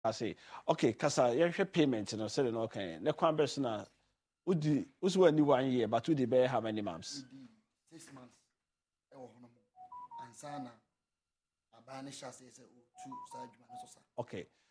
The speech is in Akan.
I say, okay, kasa you payment no say no okay. Ne kwan be so na udi usu ani 1 year but udi be how many months? 6 months. E wo hono ansana abane shase say o 2 side dwuma no so sa. Okay.